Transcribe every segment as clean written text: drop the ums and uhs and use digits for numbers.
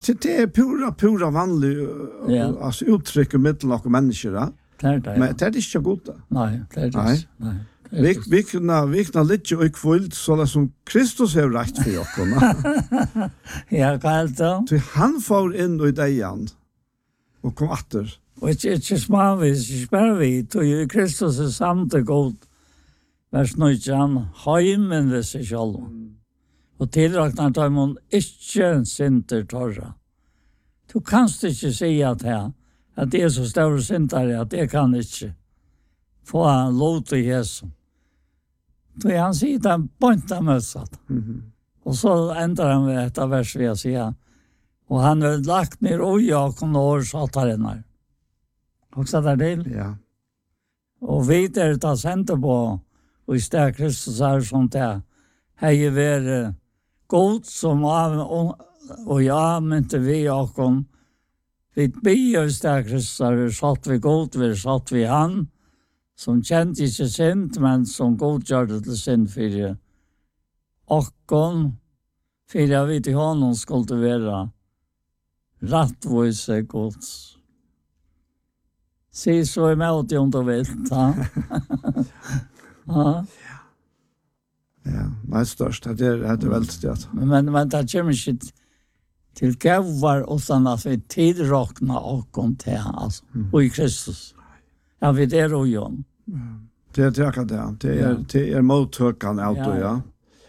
Det är pura vanlig alltså uttryck mellan och människor. Ja. Men det är inte gott. Nej, det är det. Nej. Vi kan lite och kvult så som Kristus har rätt för oss. Ja, kallt då. Så han får in i dig igen och kom åter. Och inte småvis, spär vi, till Kristus är samt och god. Vers 19, heimen ved seg selv. Og tilraknar tar man ikke synder torra. Du kanst ikke si at det er så større syndere at det kan ikke få lov til Jesus. Så han sier det bønta møtsatt. Og så endrar han ved etter vers ved å si og han har lagt ned og jaken og årsattaren her. Og så det til. Ja. Og videre ta sender på og i stedet Kristus er sånt hei være god som og ja, men til vi jaken vi blir i stedet Kristus er satt vi god, vi satt vi han som kjente ikke synd, men som godgjør det til synd for åkken, for jeg vet i hånden skulle det være rattvise gods. Si så i møte om du vet, ja. Ja, det er størst, det er veldig støtt. Men det kommer ikke til gavar utan at vi tidrakna åkken til, altså, og i Kristus. Ja, vi der og Jon. Det är det mottøkene av det, ja.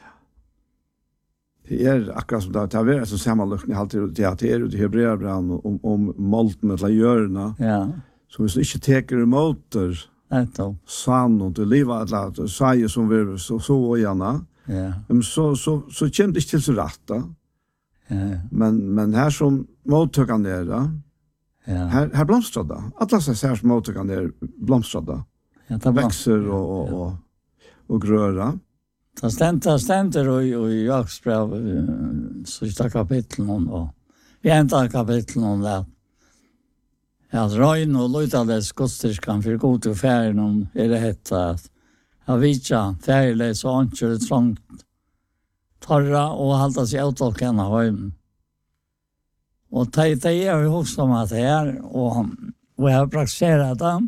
Det är akkurat som det är så sammanlökning alltid det är det hebreerbrevet om molten eller hjørna. Ja. Så hvis du ikke teker motor sann og du livet eller sier som vi så og gärna. Ja. Så kommer det ikke til så rett. Ja. Men här som mottøkene er, ja. Här blomstrar det. Alla så här som mottøkene er blomstrar det. Ja, det växer och gröra. Det ständer i Jakobsbrev sista kapitlen och vi ända kapitlen om det. Ja, røgn og løytales godstyrskan for god til ferien det hetta at jeg vet ikke, ferieles og anker trångt torra og halda seg avtolkene av høymen. Og det er jo også om at det og jeg har praktiseret det,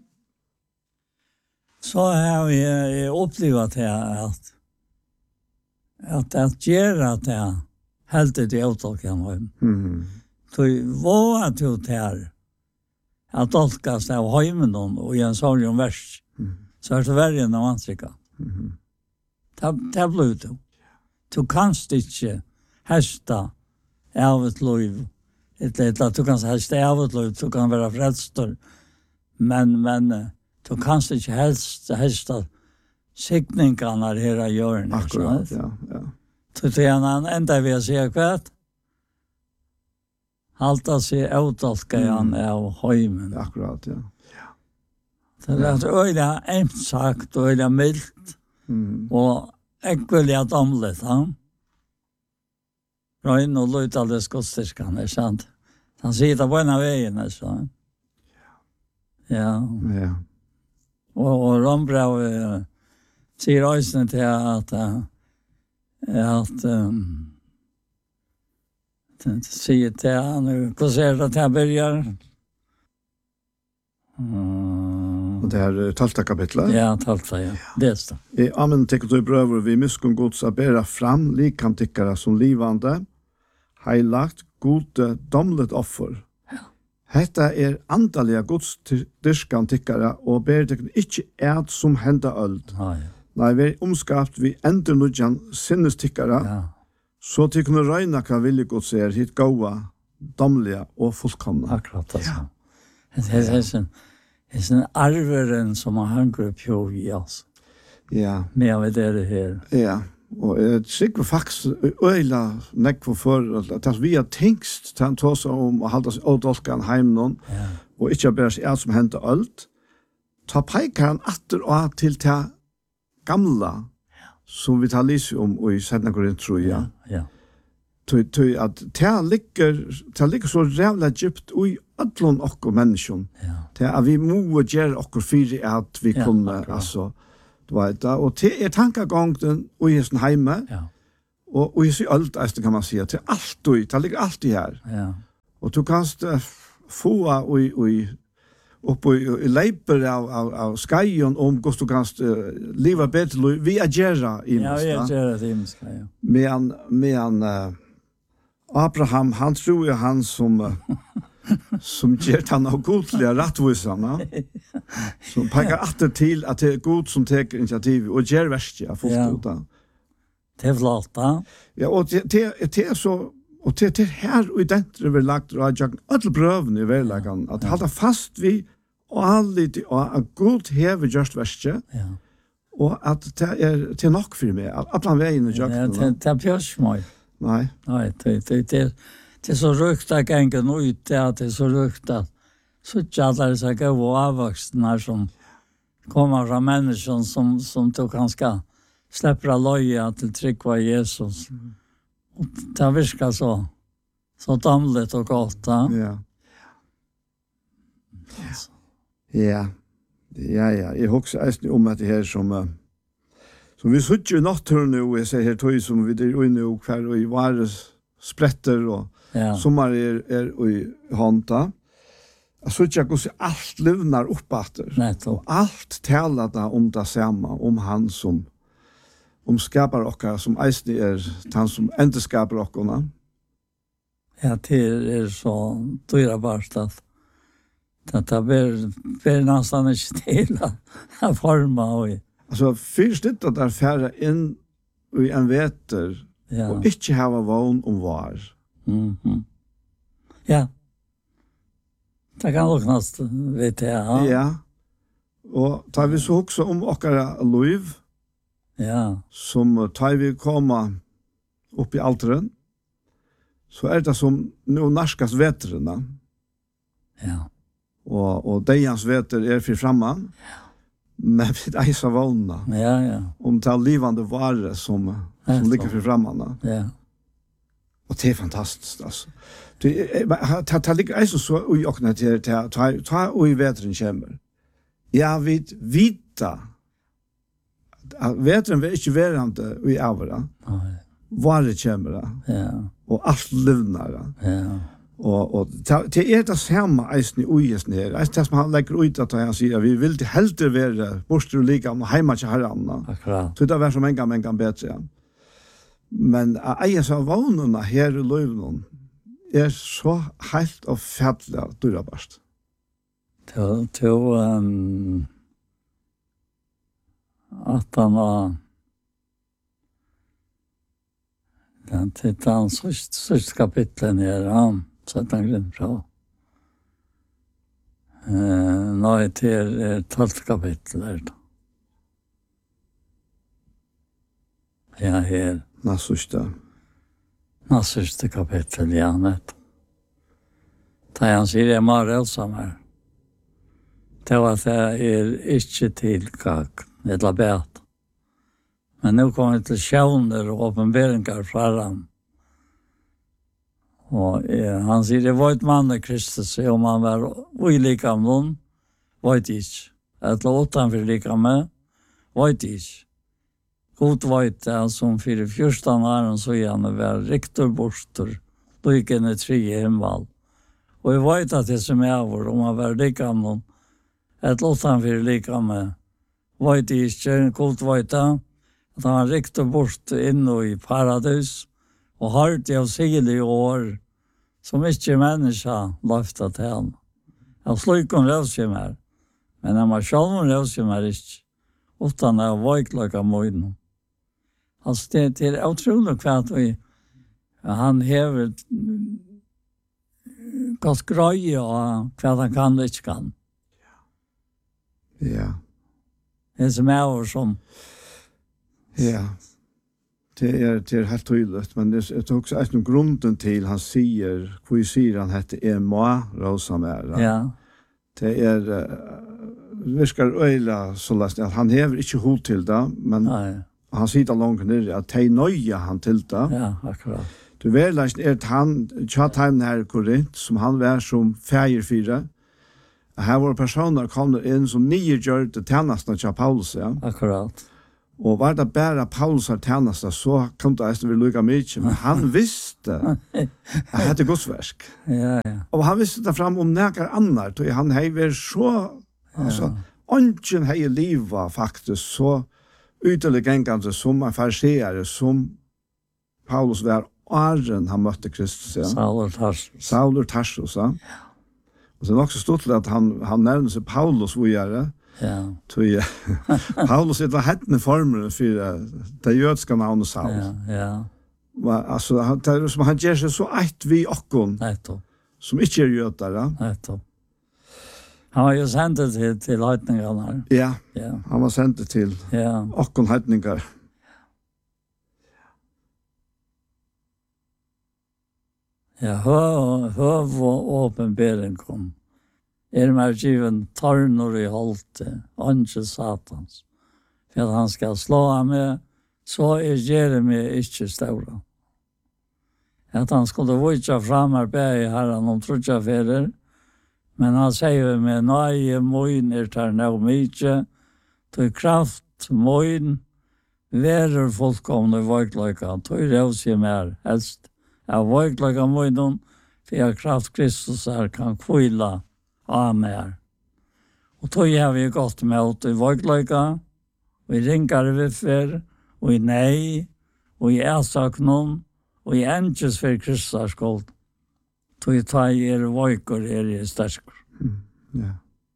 så har vi opplevd at gjøre det helt til avtolkene av høymen. Så hva er det her? Att tolkas av höjmen och i en sorg om vers. Så är det värre än av ansikta. Det blir det. Du kanst inte hästa av ett liv. Du kan hästa av ett liv. Du kan vara frälstor. Men du kanst inte hästa signingarna här i hjörnet. Akkurat, ja. Så han enda vill säga kvart. Halta sig avtolkan av höjmen. Akkurat, ja. Det är öliga emsagt och öliga milt. Och äckliga domligt, ja. Røgn och löjtades godstyrskan, är sant. Han sitter på en av vägen, så. Ja. Och Rombrau säger öjsen till att säger till han nu hur det här börjar. Och det här 12 kapitlet. Ja, 12, ja. Det är det. Amen tycker du bröver vi miskunn Guds att bära fram likantickare som livande, heilagt, gode, domlet offer. Ja. Hetta andaliga Guds dyrskantickare och ber det inte ät som hända öld. Ja. Nei, vi omskapt vi endernudjan sinnestickare. Ja. Så til kunne røyna hva vilje Guds hit gåa, domlige og fullkomne. Akkurat, altså. Det er en arveren som har hangret på i oss. Ja. Med av det her. Ja, og jeg sikker faktisk øyla nekvo for at vi har tenkst til han tås om å halda seg ådolkan heimnon, og ikke bare seg alt som hendte alt. Ta peikar han atter og til ta gamla, som vi tar lyse om i 17 Korint, tror jeg. Ja. At det ligger så rævla djupt i ødlån okkur menneskjon. Det at vi må gjøre okkur fyrir at vi kunne, altså, du vet da. Og det tankegangen i hessen heime, og i sin alt, kan man si, det ligger alltid her. Ja. Och du kan få upp i leiper av skajon om hur du kan leva bättre vi agera i Ja, vi agera i himmelska, ja. Men Abraham, han tror ju han som ger han av godliga rättvisarna. Som pekar åter till att det är god som tar initiativ och ger värsta fullt ut. Det är flott, ja. Ja, och det är så och det här och den är lagt och jag all pröven i verkligheten att hålla fast vid och allt och god have just värsta. Ja. Och att det är nog för mig att man vägen och jag. Ja, det är pjörs mig. Nej. Nej, det är så rukt att gänga ut det är så rukt att så tjallar sig gå och avvuxna som kommer från människan som du kanske släpper loja till tryckva Jesus. Och det virkar så damligt och gott. Ja. Ja. Jag huxar om att det här som vi sitter i naturen nu och jag säger här tog som vi är inne och kvar och i varje sprätter och sommar är i hanta. Jag sitter jag går så allt livnar uppåter. Och allt talar om det samma, om han som skapar oss som eisne han som inte skapar oss. Ja, det är så dyrbart att det blir nästan inte till att forma och alltså först det där färra in i en veter och inte ha vån om var. Ja. Det kan luknas vet jag. Ja. Och tar vi så också om åkara liv. Ja. Som tar vi komma upp i altaren. Så är det som nu narskas veterna. Ja. Och dejans veter är för framman. Men vi eisa våna. Ja. Om det livande varor som ligger för framman. Ja. Och det är fantastiskt alltså. Det ligger eisa så i åkna till ta och i vetren kommer. Ja, vi vita. Vetren vill inte verande i avra. Nej. Varor kommer. Ja. Och allt livnar. Ja. Och det är det samma eisen i ojesn här. Det som han lägger ut att han säger vi vill till hellre vara bort och lika om hemma till herran. Akkurat. Så det var som en gång bättre. Men jag så vånarna här i Löven är så helt och färdliga dyrbart. Att han har den tittan sista kapitlen här så att han glömmer bra. Nej, det är 12 kapitel. Ja, här. Nästa kapitel, ja, net. Da han sier det er mer älsam her. Det var at det er ikke til kak, eller bet. Men nu kommer det til sjåner og åpenberingar fra ham. Og han sier det var et mann i Kristus, om han var ulik av noen, var det ikke. Eller utanfor lika med, var det ikke. God vet det som 14 år så gjerne var rektor borster, lykkende 3 himmel. Og jeg vet at det som er vår, om han var lika med noen, et utanfor lika med, vet det ikke, god vet det, at han var rektor borster inne i paradis, og hørt det av sigelig år, som ikke menneska løftet til han. Jeg slukker røvsig mer, men han var selv røvsig mer ikke, utan jeg veikløk av møyden. Altså, det er utrolig kvart, han hever gått grøye og hva han kan og ikke kan. Ja. Det som er over som. Ja. Det er helt tydligt, men det er også en grunden til han sier, hvor sier han heter må rosa mer. Ja. Det virkar øyla så lest at han hever ikke hod til det, men han sier det langt nere at de nøye han til det. Ja, akkurat. Du vet at han, tjatheimen her i Korint, som han var som feierfyre, her var personer kom inn som nye gjør det tjenestene til Paulus, ja. Akkurat. Og var det bare Paulus har tjeneste, så kom det eisen vi lukka mye, men han visste at det er godsverk. Ja. Og han visste det fram om nækker annar, så han hei vært så, altså, ånden hei livet faktisk så ytterlig gengande som en fariseere, som Paulus var åren han møtte Kristus. Ja. Saulur Tarsus, ja. Og så er det også stort til at han nevner seg Paulus vågjere. Ja. Paulus er det hettende formelen for det jødiske navnet Saul. Ja. Altså, det er som han gjør seg så eit vi okkon, som ikke er jødere. Han var jo sendt til heitningarna. Ja, han var sendt til okkon heitningar. Ja, høv og åpenbering kom. Mer given tarnor i holte, ikke satans. For at han skal slå av meg, så Jeremia ikke større. At han skulle vujtja fram her i herren om trutja ferer, men han sier med nøye moin tar nå mykje, til kraft moin, verer fullkomne vøykløyka, til røvs i mer helst. Jeg vøykløyka moinen, for jeg kraft Kristus kan kvila av mer. Og tog har vi gått med i vøykløyka, og i ringar viffer, og i nei, og i æsaknon, og i enkjes for Kristus skuld. Tog i ta i vøyker i stersker. Ja.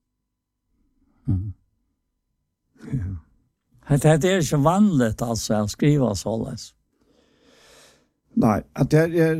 Det er ikke vanlig altså, å skrive således. Nei, at det jeg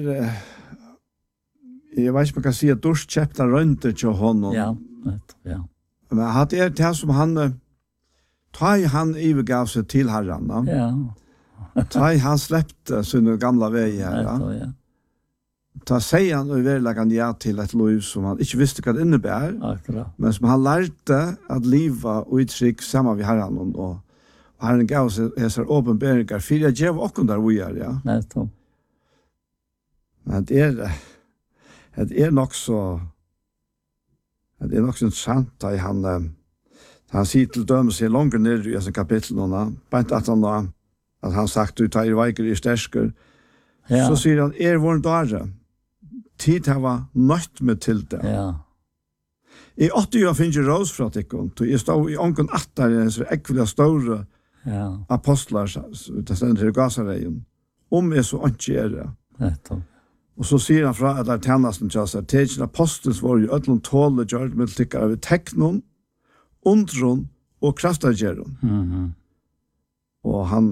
vet ikke om jeg kan si at Dors kjøpte rønter til honom. Ja. Men at det det som han han overgav seg til herren. Ja. Han släppte sine gamla veier. Ja. Ta sier han og verlegger han ja til et liv som han ikke visste hva det innebär. Akkurat. Men som han lærte at livet og uttrykk sammen med herren. Og herren gav seg hesar åpenberinger. For jeg gjør åkken der vi ja. Nettopp. Men det er nok så interessant da han sier til dømes i langer ned i sin kapittel bare at han sagt du tar i veiker i stersker så sier han våren dare tid har var nødt med til det I 80 år finnes jeg rås fra tikkun jeg stod i ånken 8 så ekvelig store apostlar det stender til Gazareien jeg så ikke det Nettopp. Og så sier han fra at det tjennesten til seg, «Tegen apostels var jo ødlom tåle gjørt med tikkere ved teknon, undron og kraftageron. Og han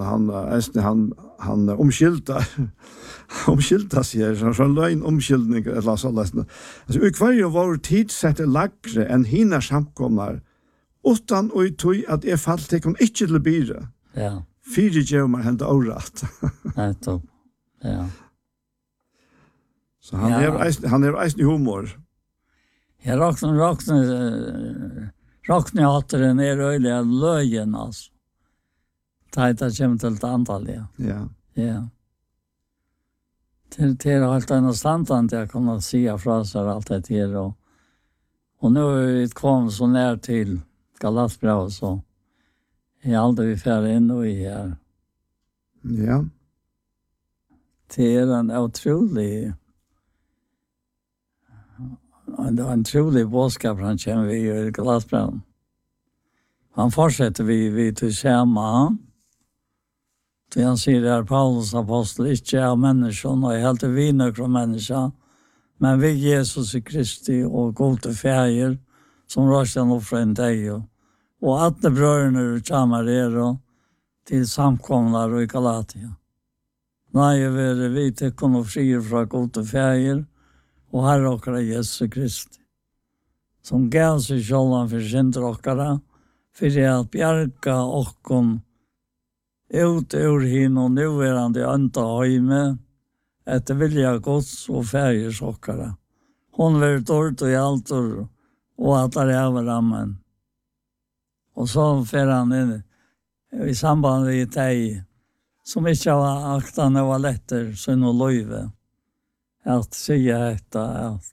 omskylda sier, sånn løgn omskyldning, eller så løsne. Altså, i hver var tid sette lagre enn hina samkomnar, utan og i tog at jeg falt tekon ikke til byre. Ja. 4 gjør meg hendt året. Nettopp. Ja. Så han er eisen I humor. Jeg råkner at det er øyelig løyen, altså. Det kommer til et antall, Ja. Det er alt en standant jeg kunne si fra seg alt det her. Og nå vi kommet så nær til Galatbrevet, så jeg aldri ferdig inn og I her. Ja. Det er en utrolig en trolig bådskap han kommer vi I Galatbrevet. Han fortsetter vi til samme. Så han sier det Paulus apostel, ikke av mennesken, og jeg helt vi nøkker mennesker, men vi Jesus Kristi og gode feir, som røster opp fra en deg, og alle brødrene kommer til samkomner I Galatia. Nei, vi til kunne fri fra gode feir, og herre okkara Jesus Kristi, som gav seg sjålan for synder okkara, for at bjerga okkon ut ur hin og nuverande ønta høyme, etter vilja gods og fægers okkara. Hon var dård og hjaltor, og at det var rammen. Og så fer han inn I samband med deg, som ikke var aktan og var letter, så noe løyve. At sige dette, at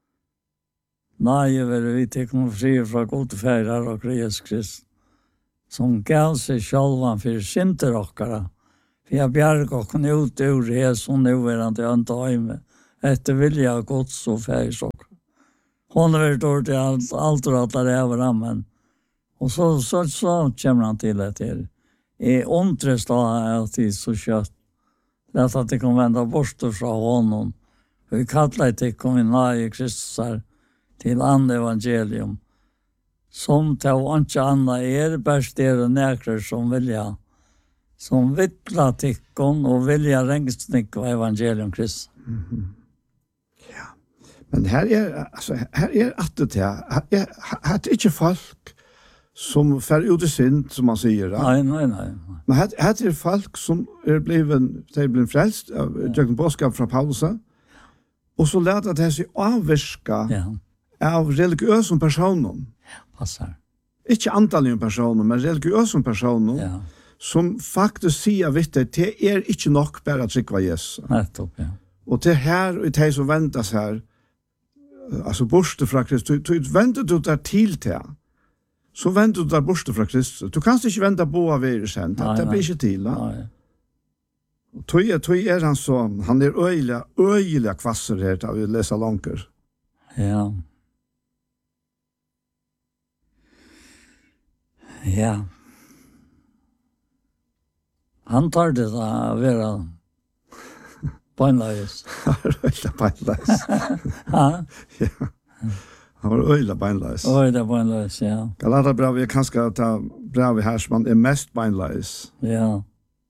nei, vi tekker fri fra gode feirer og Jesus Krist, som gav sig själva för synder okkara. För jag bjarg och ut ur det som nu är han till antaime. Efter vilja av Guds och färgs och. Hon har varit till allt och att det är men. Och så kommer han till det till. I ontrest av att det är så kött. Lätt att det kan vända bort från honom. Vi kallar det kom in i Kristus här till andra evangelium. Som till inte andra bäst och näkrar som vilja. Som vittla tikkon och vilja rängstnick av evangelium Kristus. Ja. Men här är att det här är inte folk som fär ut i synd, som man säger. Nej. Men här är folk som blivit frälst av Jöken Boskap från Paulus. Och så lät att det sig avvirka av religiösa personer. Passar. Inte antalliga personer, men religiösa personer. Ja. Som faktiskt säger vet det är inte nog bara att trycka Jesus. Nettopp, ja. Och det här och det som väntas här alltså borste från Kristus, du väntar du där till det. Så väntar du där borste från Kristus. Du kan inte vänta på av er sen. Det blir inte till. Nej. Och tog är han så, han är öjliga kvasser här där vi läser lånker. Ja. Ja. Han tar det att vara beinleis. Öjliga beinleis. Ja. Han var öjliga beinleis. Öjliga beinleis, ja. Galata brev är kanske att ta brev här som man är mest beinleis. Ja.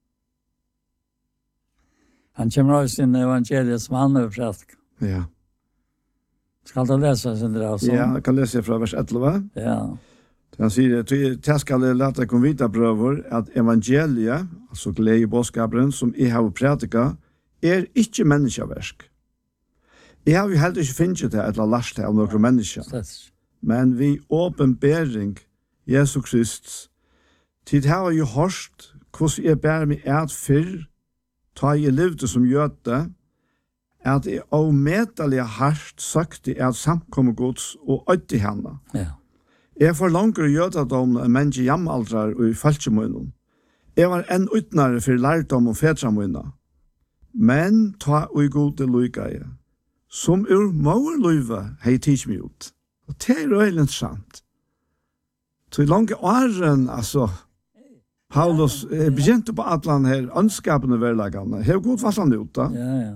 Han kommer av sin evangeliet som han har prædikat. Ja. Skal du läsa sin där så? Ja, jag kan läsa från vers 11. Ja. Han säger att jag ska låta kom vita bröder att evangelia, alltså glädjebudskapen som jag har predikat, är inte människoverk. Jag har ju heller inte finnet det eller last av några människor. Men vi åpenbering Jesus Kristus. Tid har ju hørst hvordan jeg bærer meg fyrr, ta jeg levde som jøte, at jeg avmetelig hardt søkte at samkomme gods og øyde henne. Ja. Jeg får langere jødedom enn menneske hjemmealdrar og i falskemønnen. Jeg var en utnare for lærdom og fedramønne. Men ta og gode lygaie, som ur mårløyve hei tids meg ut. Og det er veldig interessant. Så i lange åren, altså, Paulus begynte på atlan her, ønskapene verlagene, har god vattnet ut da. Ja.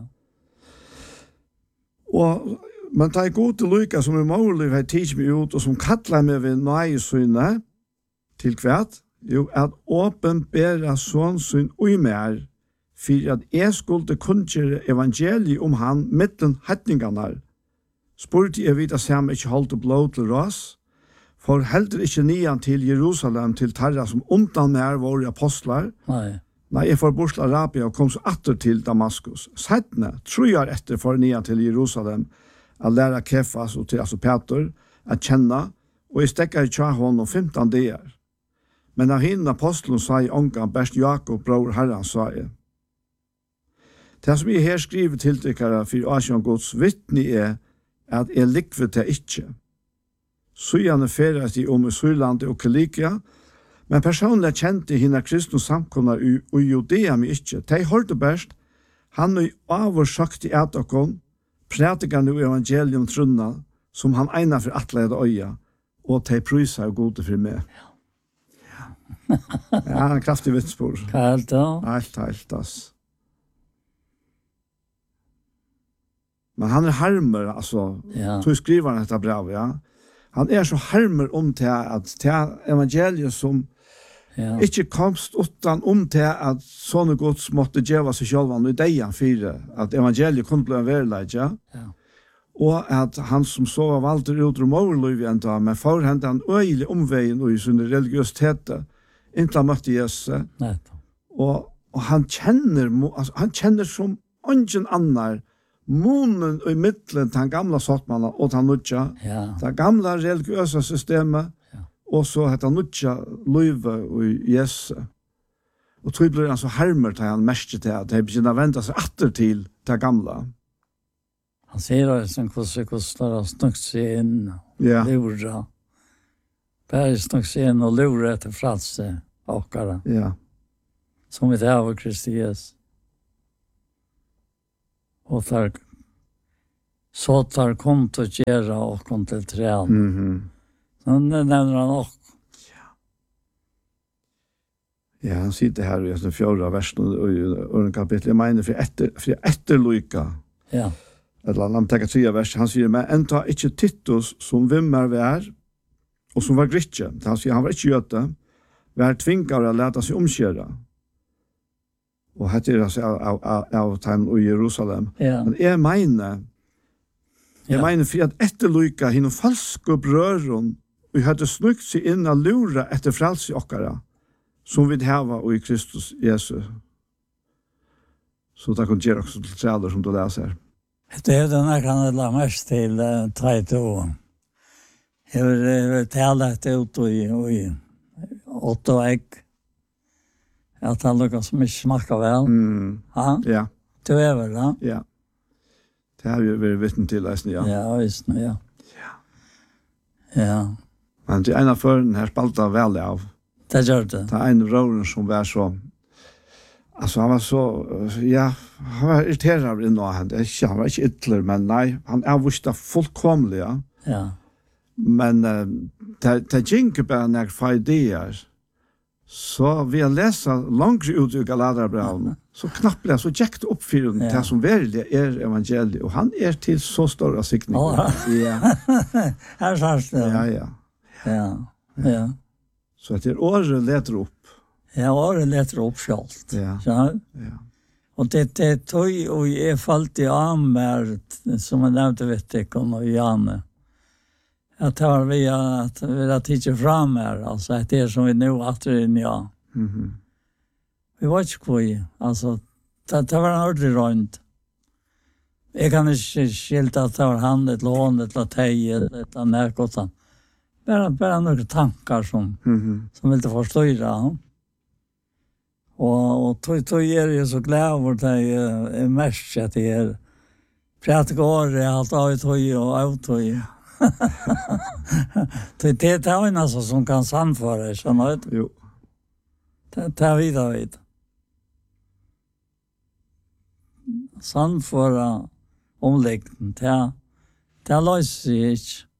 Og men ta gode lyga som mårløyve hei tids meg ut, og som kattler meg ved nøyesynet til hvert, jo, at åpenbæra sånn syn uimer, for at jeg skulle kunngjøre evangeliet om han midten hetningene. Spurte jeg vidt at Sam ikke holdt blod til oss, for heldur ikke nian til Jerusalem til tarra som undan mer våre apostlar. Nei, jeg får bort Arabia og kom så atter til Damaskus. Settene, 3 år etter for nian til Jerusalem, at lære Kefas og til altså Peter, at kjenne, og jeg stekker i tja honom 15 dager. Men av henne apostlen sa i ångan best Jakob, bror Herren, sa jeg. Det som jeg her skriver til dykkere for Asien Guds vittne er at jeg likver det ikke. Søgjerne feres i i Sørlandet og Kilikia, men personlig kjente henne kristne samkommer i Judea med ikke. De hørte best, han og avårsagt i etterkom, prædikerne i evangelium trunna, som han egnet for atlede øya, og de prøyser gode for meg. Ja, en kraftig vittspår. Helt da? Helt, ass. Men han harmer, altså, du skriver han dette brev, ja. Han så harmer til at til evangeliet som ikke komst utan til at sånne gods måtte gjøre seg selv i deg fire, at evangeliet kunne bli en verleid, ja. Og at han som så var valgt ut om overløy enda, men forhendet han øyelig omveien og i sin religiøsitet, inntil han møtte Jesus. Og han kjenner som ingen annar munnen i middelen til den gamla sottmannen og den nødja. Det gamla religiøse systemet, og så heter nødja løyve og Jesus. Og tror blir han så hermer til han mest til at de begynner å vente seg atter til det gamla. Han sier det som hvordan det har snukt seg inn, lura. Bärs nog sen och lura till fralse åkara. Ja. Som vi har av Kristi Jesus. Och där så tar konto gera och konto till trän. Mhm. Så nämner han också. Ja, han sitter här i den 4:e versen och en kapitel. Jag menar för etterlyka. Ja. Eller han tar 3:e vers. Han sier, men enta ikke Titus som vimmer vi er, og som var gritje. Han sier, han var ikke gjøte. Vi er tvinkere å lete seg omkjøre. Og hette det av tegn i Jerusalem. Ja. Men jeg mener for at etterlyka henne falske brøren, og hadde snukt seg inn og lura etter frelse okkara, som vi hava i Kristus Jesus. Så det kan gjøre også til træler som du leser. Det är den här kan jag la mest till Taito. Jag har talat ut i 8 ägg. Jag tar något som inte smakar väl. Ja? Ja. Du är väl, ja? Ja. Det har vi varit vittne till, ja. Ja, visst, ja. Ja. Men det ena för den här spalta väl av. Det gör det. Det är en råden som var så. Alltså han var så, ja, han var irriterad innan han. Han var inte ytterligare, men nej, han avviste fullkomlig, ja. Ja. Men det gick bara när för idéer. Så vi har läst långt ut i Galaterbrevene, så knappt så gick det upp för det som verkligen evangeliet, och han till så stora siktning. Ja. Här fanns det. Ja. Ja. Så att det året letar upp. Ja, året letar upp självt. Ja. Ja. Och det tog och är fallt i Amber, som jag nämnde vet jag om och Janne. Jag tar vi att vi titta fram här, alltså att det är som vi nu åter in, ja. Vi var inte kvar, alltså det var en ordentlig rönt. Jag kan inte skilta att det var han, ett lån, ett latej, ett närkottan. Bara några tankar som inte förstår. Och tog är ju så glad för det är mest att det är pratgård allt av tog och auto. Det är en alltså som kan sannföra så något. Jo. Det är vidare. Sannföra omläggningen det löser inte.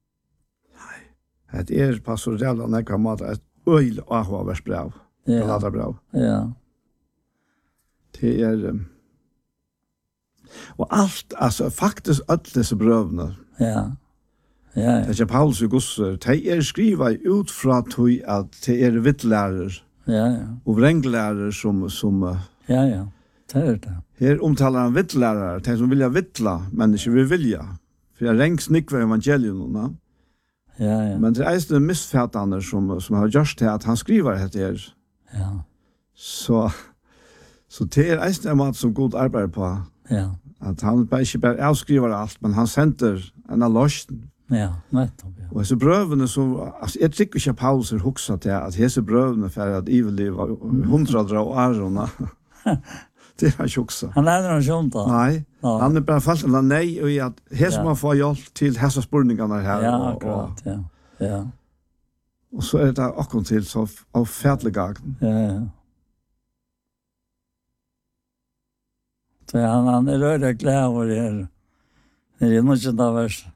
Det är pastorella när kan man ett öl och avsbrev. Ja. Bra. Ja. Det är och allt alltså faktiskt alla dessa brövna. Ja. Det är Paulus och Gusser. Det är skriva ut från att det är vittlärare. Ja. Och vränglärare som Ja. Det är det. Här omtalar han vittlärare, de som vilja vittla, men inte vill vilja. För jag rängs nickvar evangelium nu. Ja. Men det är en missfärtande som har gjort det att han skriver det här. Ja. Så det är en mat som god arbetar på. Ja. Att han inte bara avskriver allt, men han sänder en lösning. Ja, nettopp, ja. Och så brövene så, alltså jag tycker inte Paulus har huxat det, att dessa brövene för att iveliva 100 år. Det har jag också. Han är någon sånt då? Nej, han är bara fast en nej och att här som man får hjälp till dessa spurningarna här. Ja, akkurat, ja. Och så är det också till så av färdligagen. Ja. Så han är röda kläder här. Det är nog inte vers.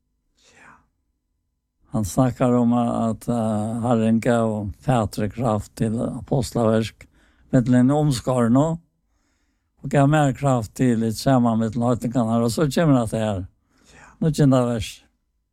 Han snackar om att Herren gav fätre kraft till apostlaverk med en omskarna och gav mer kraft till ett samman med löjtningarna och så kommer det här. Nu inte vers.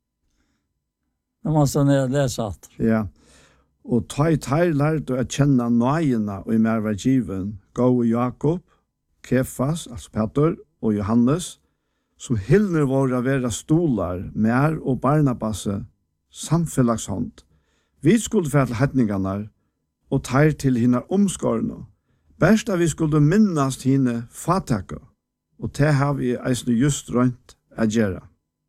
Nu måste ni läsa det. Ja. Och tar lärde att känna nöjena och i mer var given. Gå Jakob, Kefas, alltså Peter och Johannes, som hyllner våra vera stolar, mer och Barnabasse, samfellagshånd. Vi skulle få till hedningarna och tar till hina omskarna. Bäst vi skulle minnas hine fataka. Och det har vi eisne just rönt att göra.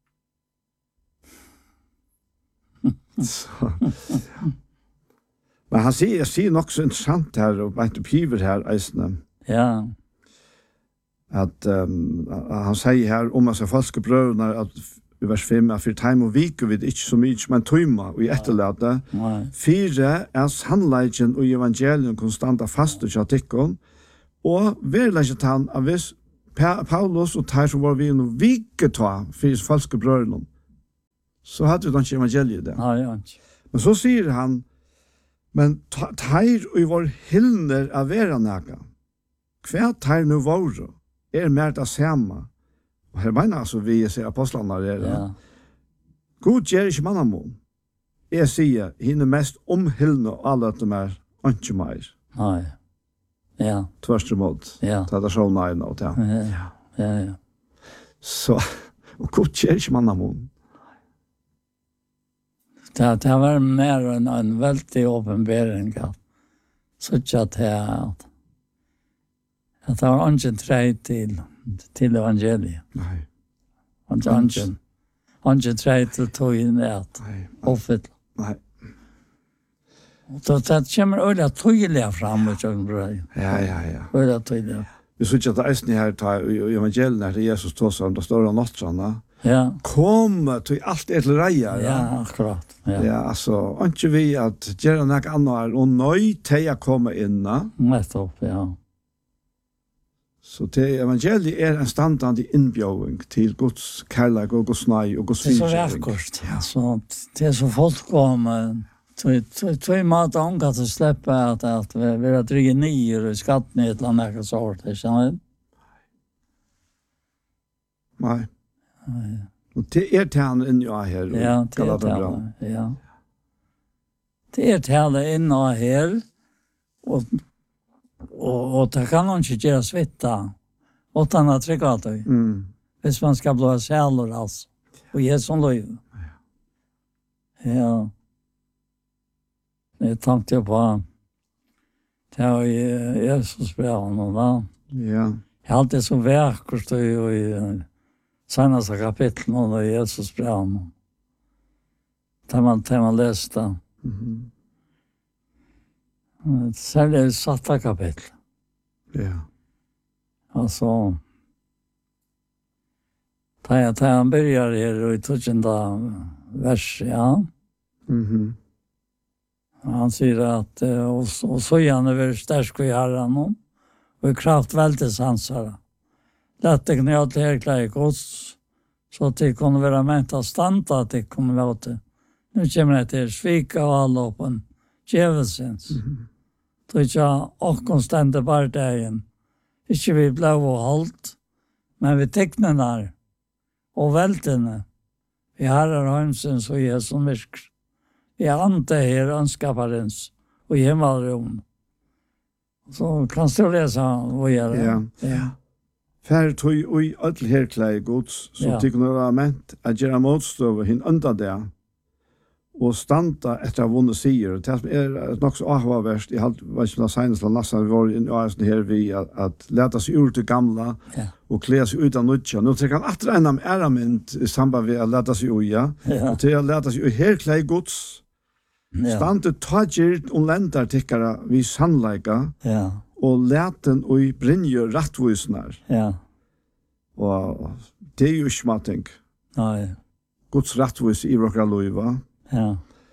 Men han säger nog så intressant här och inte piver här eisne. Ja. Att han säger här om att falska bröderna att i vers 5, at for time og vike vid ikke så mye, men tøyma og i etterlate. 4 er sannleiken og evangelium konstanta fast og kjatikkon, og verlegget han av hvis Paulus og tar som var vi noe vike ta for falske brødene, så hadde vi ikke evangeliet det. Men så sier han, men tar og vår hyllner av vera nega, hva tar nu våre, mer det samme. Og her mener altså vi ser apostlene der. Ja. God gjør ikke mannamon. Jeg sier, henne mest omhyllende og alle at de ikke mer. Nei. Ja. Tvørste måte. Ja. Det er så nøye nå til. Ja. Så, og god gjør ikke mannamon. Det var mer en veldig åpenbering så ikke at det var ingen trej til evangeliet. Nei. Ingen trej til tog inn i at oppfylle. Nei. Så det kommer øyla tøyelig fram i kjøkkenbrøy. Ja. Øyla tøyelig. Vi synes ikke at det er eisen her i evangelien her til Jesus tås om det står av nåttrene. Ja. Kom til alt til reier. Ja, akkurat. Ja, altså, ikke vi at gjøre noe annet og nøy til å komme inn. Nettopp, ja. Så til evangeliet er en standande innbjøring til Guds kærlighet og Guds nei og Guds finskjøring. Det er så verkost. Ja. Det er så fullkommen. Två måter unga til å slippe at vi har drygget nyer i skatten i et eller annet sort, ikke? Nei. Og det er talen inn i her. Ja, det er talen, ja. Det er talen inn i her, og det kan man ikke gjøre svitta, utan at trygge at det. Hvis man skal bli sjæler, altså. Og gjøre sånn løy. Ja. Jeg tenkte på det var Jesus brevet, da. Ja. Jeg har alltid så verkert i seneste kapittel nå i Jesus brevet. Det man leste. Særlig satte kapittel. Ja. Altså, da han begynner her i 20. vers, ja. Han sier at og så gjerne vil sterske i herren og i kraft veldig sansere. Lette knøt til herklæg gods, så at de kunne være ment av stand at de kunne være til. Nå kommer jeg til svika og alle opp en djevelsens. Så ikke og konstante bardagen. Ikke vi ble og holdt, men vi teknene og veltene. Vi herrer hømsens og Jesus virker. Jeg ante her ønskaparens og hjemmerom. Så kan du lese hva gjør det? Ja. Fær tog ui ødel herklæg gods, så de kunne være ment at gjøre motstøve hinn under det, og standa etter å vunne sier. Det er nok så avhverst, jeg var ikke la senest la nesten vi var inn i her vi at leta seg ur til gamla og klea seg ut av nødja. Nå trekker han atre en av æramind i samband med å leta seg ui, og til å leta seg ui herklæg gods, stande tagert lendar tikkara vi sannleika og leten og brinje rattvisnar. Ja. Og det er jo ikke smatting. Nei. Guds rattvis i våra loiva. Ja.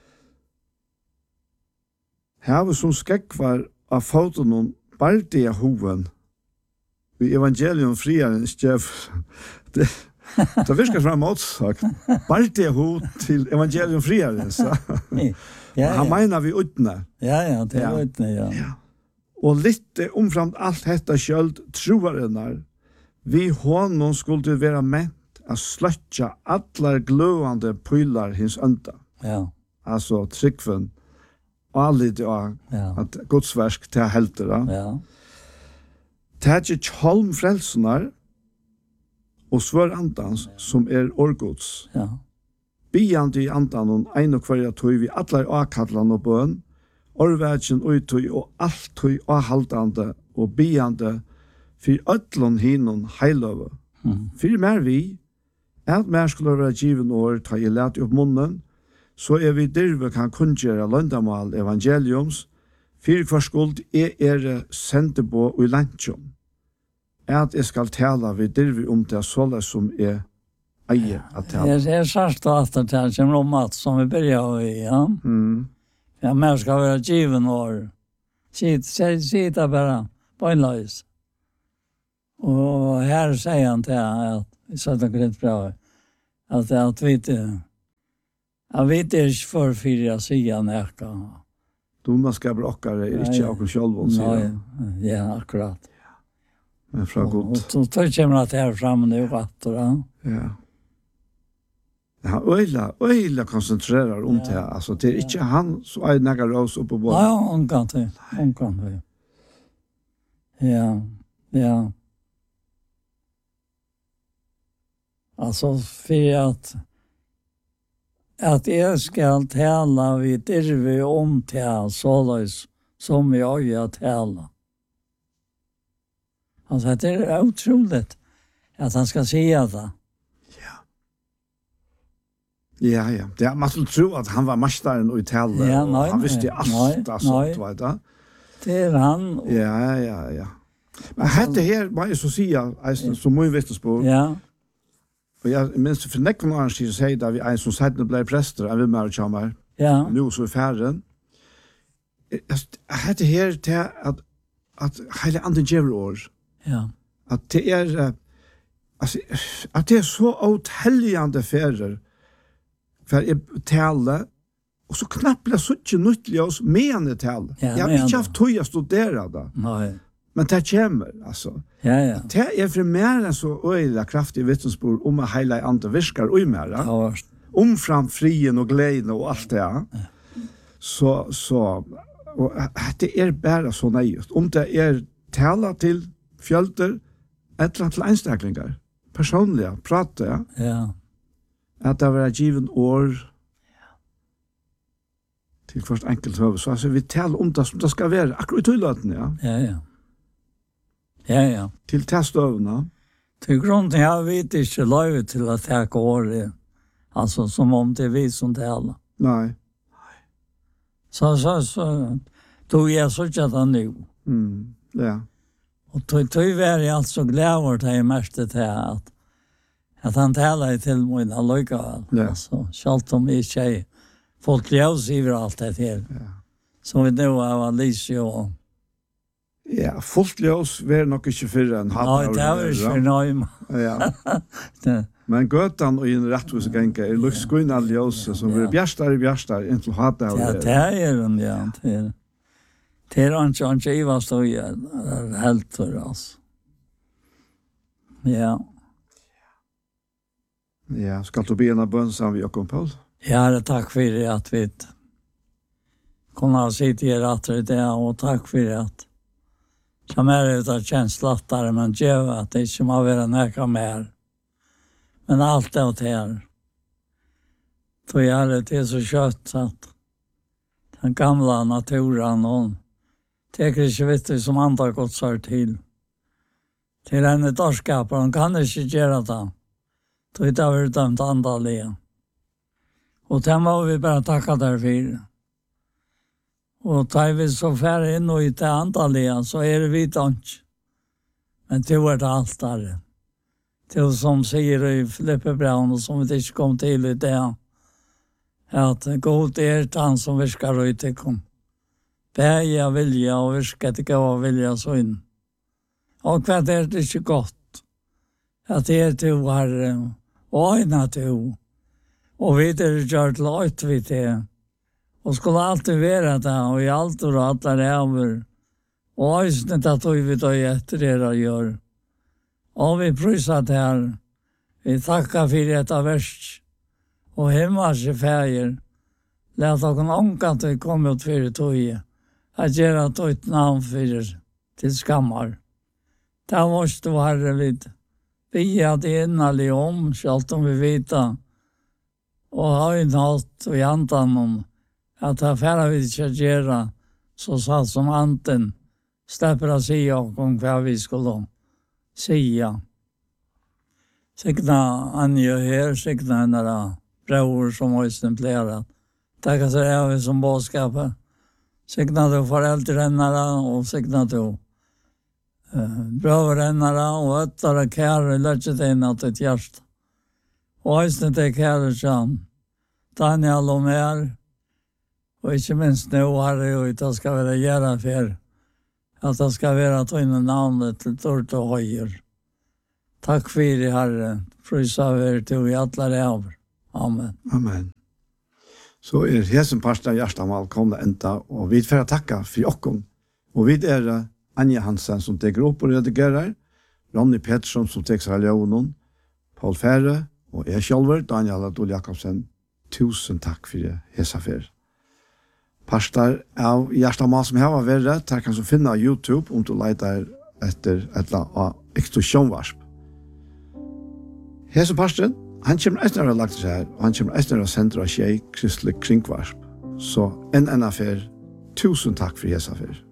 Her vi som skekvar av foten om bardia hoven i evangelium friaren skjev. Det virker som en motsagt. Bardia ho til evangelium friaren. Han mener vi utne. Ja, det er utne, ja. Og litt omframt alt dette skjøld troarennar, vi hånden skulle være ment å sløtja allar gløvande pylar hins ønda. Ja. Altså tryggven, og allit at godsversk til heltera. Ja. Det er ikke kjolm frelsenar og svør andans som orgods. Ja. Biande i andan og ein og hverja tøy vi allar akallan og bøn, orvætjen uitøy og alt tøy avhaldande og biande for ötlun hinon heiløve. For mer vi, at mer skulle være given år ta i let opp munnen, så vi derve kan kunngjøre løndamal evangeliums, for hver skuld sendte på i lantjum. At jeg skal tala vi derve om det såle som eie at tala. Det är särskilt att det kommer om att som vi börjar i, ja. Ja, men ska vara given år. Sitta bara på en lös. Och här säger han till att vi sa det rätt bra att vi inte inte för fyra sidan näka. Doma ska brockare inte och själv så. Nej, ja, akkurat. Men fra god. Så kommer det här fram nu rätt då. Ja. Ja, öjla koncentrerar om det. Alltså det är inte han så är några ros upp på bordet. Ja, hon kan det. Ja. Alltså för att jag ska tala vid dirve om till sådant som jag gör tala. Alltså det är otroligt att han ska säga det. Ja. Det man skulle tro att han var mästaren och tala. Ja, nej, han visste allt sånt var det. Det är han. Ja. Men hette här var ju så säga så mycket vittnesbörd. Ja. Och jag minns för nekken år så säger där vi en som sedan blev präster av med chamar. Ja. Nu så färden. Hette här till att hela andra år. Ja. Att det är alltså att det är så otäljande färder för jag tala och så knappt blir så inte nyttligt oss med det tal. Jag har inte haft tid att studera det. Nej. Men det kommer alltså. Ja. Det är för mer än så öjla kraftig vittnesbörd om att hela andra virkar och mer. Ja. Om fram frien och glädjen och allt det. Ja. Så och det är bara så nöjt. Om det är tala till fjölter eller till enstäklingar. Personliga, prata. Ja. Att det var given år till först enkelt huvud. Så alltså vi talar om det som det ska vara. Akkurat i tydligheten, Ja. Till testövna. Till grunden jag vet inte löjve till att täcka år. Alltså som om det är vi som talar. Nej. Så tog jag så att det nu. Ja. Och tog var jag alltså glad till mest det att han talar till mig när lycka. Alltså, självt om vi inte fått ljus över allt det här. Ja. Så vi nu har Alicia och... Ja, fullt ljus var nog inte för en halv år. Nej, det var inte för nöjma. Ja. Men götan och i en rättvisegänka är luktskynna ljus som blir bjärstar inte hata av det. Ja, det är den, ja. Det är inte ivast och helt för oss. Ja. Ja, ska du be en bön sammen med Jakob Paul? Ja, tack för det att vi kunde sitta här att det och tack för att som är utav känslattare men gör att det inte må vara näka mer. Men allt det åt här. Då är det till så kött att den gamla naturen hon teker inte vet som andra gått så till. Till henne dörskapar, hon kan inte göra det. Då är det dömt andaliga. Och det må vi bara tacka därför. Och tar vi så färre in och i det andaliga så är det vi don't. Men det är det allt där. Det som säger i Filipperbrevet och som vi inte kom till i det. Att god är han som viskar ut till kom. Bäja vilja och viska till gå vilja så in. Och vad är det inte gott? Att det är du Herre och öjna du. Och vi är gjort lojt vid det. Och skulle alltid vara det och i allt och alla räver. Och öjsnet att vi då efter det gör. Och vi prysar det här. Vi tackar för detta värst. Och hemma sig färger. Lät någon ångat vi kom ut för det att göra ett namn för till skammar. Det måste vara vid vi hade innerlig om, självt om vi vita. Och har ju något och jantan om att affära vi ska göra så satt som anten släpper att säga om vad vi skulle säga. Sikna Anja här, sikna henne bror som har exemplerat. Tackar sig även som bådskapet. Sikna du föräldrarna och sikna du bröderna och öttare kär i löttet in att ett hjärta. Og høysten til Kjærestjern, Daniel og mer, og ikke minst nå har det jo at det skal være Gjerafer, at det skal være tøyne navnet til Tort og Høyer. Takk for det, Herre. Frysa over til vi alle av. Amen. Amen. Så hesen parsta hjertemål kommet enda, og vi får takke for okken. Og vi Anja Hansen som teker opp og redigerer, Ronny Pettersson som teker seg av Paul Fære, og jeg selv, Daniel Adol Jakobsen. Tusen takk for det, hesafer. Pastor av hjertemål som har vært, der kan du finne YouTube om du leter etter et eller annet ekstosjonvarsp. Hesen pastoren, han kommer etter å ha lagt seg her, og han kommer etter å sende av Kristelig Kringvarsp. Så en affær, tusen takk for hesafer.